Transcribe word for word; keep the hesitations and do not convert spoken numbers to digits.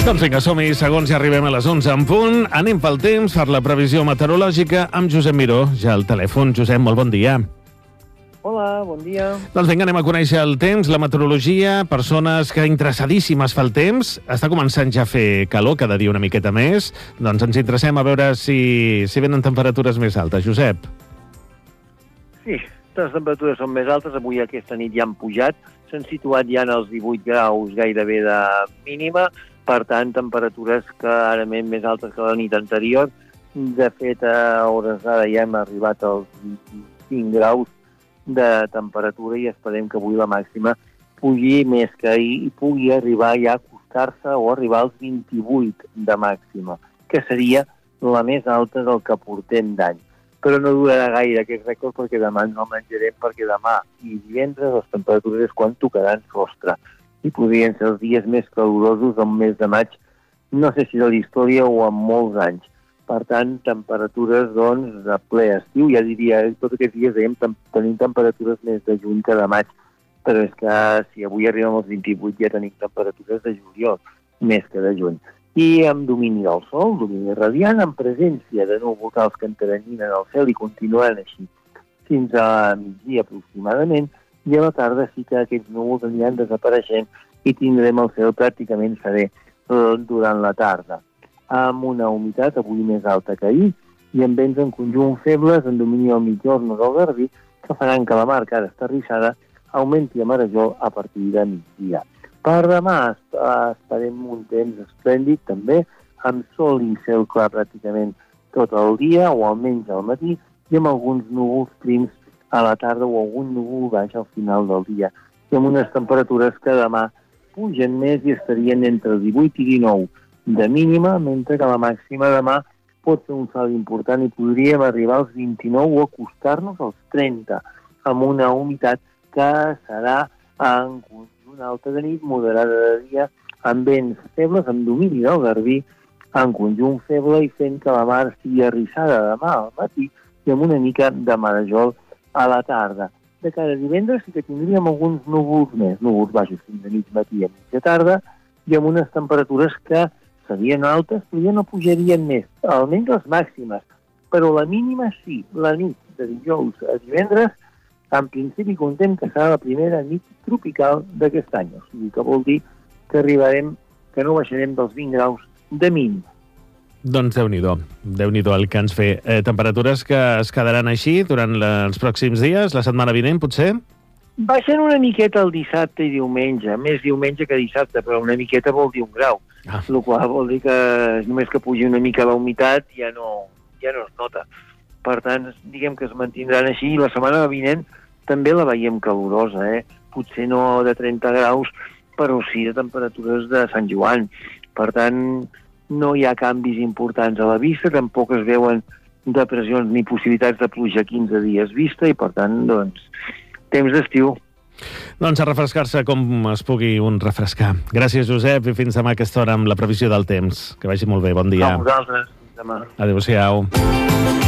Doncs vinga, som-hi, segons ja arribem a les onze en punt. Anem pel temps, per la previsió meteorològica amb Josep Miró, ja al telèfon. Josep, molt bon dia. Hola, bon dia. Doncs vinga, anem a conèixer el temps, la meteorologia, persones que interessadíssimes fa el temps. Està començant ja a fer calor, cada dia una miqueta més. Doncs ens interessem a veure si, si venen temperatures més altes. Josep. Sí, les temperatures són més altes. Avui aquesta nit ja han pujat. S'han situat ja en els divuit graus gairebé de mínima. Per tant, temperatures clarament més altes que la nit anterior. De fet, a hores d'ara ja hem arribat als vint-i-cinc graus de temperatura i esperem que avui la màxima pugi més que ahir i pugui arribar ja a acostar-se o arribar als vint-i-vuit de màxima, que seria la més alta del que portem d'any. Però no durarà gaire aquest rècord perquè demà no menjarem, perquè demà i divendres les temperatures és quan tocaran sostre. I podrien ser els dies més calorosos del mes de maig, no sé si de la història o en molts anys. Per tant, temperatures, doncs, de ple estiu. Ja diria, tots aquests dies dèiem, tenim temperatures més de juny que de maig, però és que si avui arribem als vint-i-vuit ja tenim temperatures de juliol, més que de juny. I amb domini del sol, domini radiant, en presència de núvols alts que enteranyinen el cel i continuen així fins a migdia aproximadament, i a la tarda sí que aquests núvols aniran desapareixent i tindrem el cel pràcticament serè durant la tarda, amb una humitat avui més alta que ahir i amb vents en conjunt febles en domini al migjorn o del Garbí que faran que la mar, que ara està rissada, augmenti a marejor a partir de migdia. Per demà esperem un temps esplèndid també, amb sol i cel clar pràcticament tot el dia o almenys al matí i amb alguns núvols prims a la tarda o algun núvol baix al final del dia. I amb unes temperatures que demà pugen més i estarien entre divuit i dinou de mínima, mentre que la màxima demà pot ser un salt important i podríem arribar als vint-i-nou o acostar-nos als trenta, amb una humitat que serà en conjunt alta de nit, moderada de dia, amb vents febles, amb domini del Garbí, en conjunt feble i fent que la mar estigui arrissada demà al matí i amb una mica de marejol a la tarda. De cara a divendres sí que tindríem alguns núvols més, núvols baixos fins a mig matí i a mitja tarda, i amb unes temperatures que serien altes, però ja no pujarien més, almenys les màximes. Però la mínima sí, la nit de dijous a divendres, en principi contem que serà la primera nit tropical d'aquest any, o sigui que vol dir que arribarem, que no baixarem dels vint graus de mínim. Doncs Déu-n'hi-do, Déu-n'hi-do el que ens fe. Eh, temperatures que es quedaran així durant la, els pròxims dies, la setmana vinent, potser? Baixen una miqueta el dissabte i diumenge, més diumenge que dissabte, però una miqueta vol dir un grau, ah. El qual vol dir que només que pugi una mica la humitat ja no, ja no es nota. Per tant, diguem que es mantindran així i la setmana vinent també la veiem calorosa, eh? Potser no de trenta graus, però sí de temperatures de Sant Joan. Per tant, no hi ha canvis importants a la vista, tampoc es veuen depressions ni possibilitats de pluja a quinze dies vista i, per tant, doncs, temps d'estiu. Doncs a refrescar-se com es pugui un refrescar. Gràcies, Josep, i fins demà a aquesta hora amb la previsió del temps. Que vagi molt bé, bon dia. A vosaltres, fins demà. Adéu-siau.